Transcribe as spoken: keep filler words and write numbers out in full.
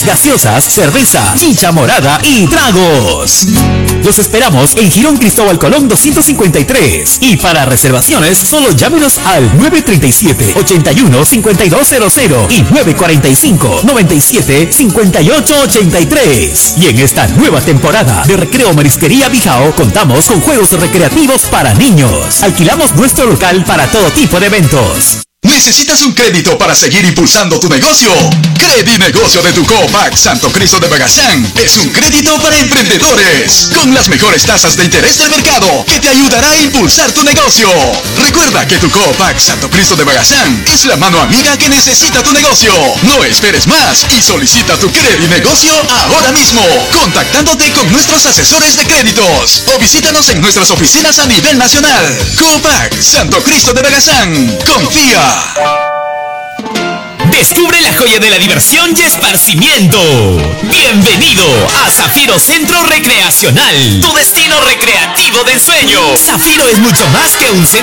gaseosas, cerveza, chicha morada y tragos. Los esperamos en Girón Cristóbal Colón doscientos cincuenta y tres. Y para reservaciones, solo llámenos al nueve tres siete, ocho uno, cinco dos cero cero y nueve cuatro cinco, nueve siete, cinco ocho ocho tres. Y en esta nueva temporada de Recreo Marisquería Bijao, contamos con juegos recreativos para niños. Alquilamos nuestro local para todo tipo de eventos. ¿Necesitas un crédito para seguir impulsando tu negocio? Credinegocio de tu Copac Santo Cristo de Bagazán es un crédito para emprendedores con las mejores tasas de interés del mercado que te ayudará a impulsar tu negocio. Recuerda que tu Copac Santo Cristo de Bagazán es la mano amiga que necesita tu negocio. No esperes más y solicita tu Credinegocio ahora mismo, contactándote con nuestros asesores de créditos o visítanos en nuestras oficinas a nivel nacional. Copac Santo Cristo de Bagazán. Confía. Descubre la joya de la diversión y esparcimiento. Bienvenido a Zafiro Centro Recreacional, tu destino recreativo de ensueño. Zafiro es mucho más que un centro